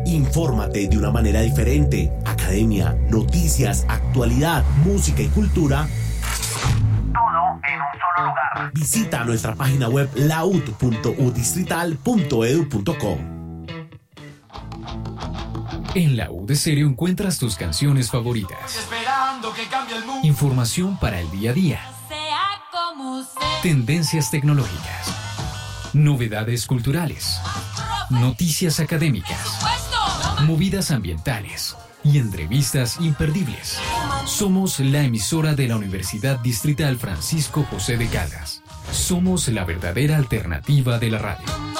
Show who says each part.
Speaker 1: Infórmate de una manera diferente. Academia, noticias, actualidad, música y cultura.
Speaker 2: Todo en un solo lugar.
Speaker 1: Visita nuestra página web laud.udistrital.edu.co.
Speaker 3: En la U de Stereo encuentras tus canciones favoritas.
Speaker 2: Esperando que cambie el mundo.
Speaker 3: Información para el día a día. Tendencias tecnológicas. Novedades culturales. Noticias académicas. Movidas ambientales. Y entrevistas imperdibles. Somos la emisora de la Universidad Distrital Francisco José de Caldas. Somos la verdadera alternativa de la radio.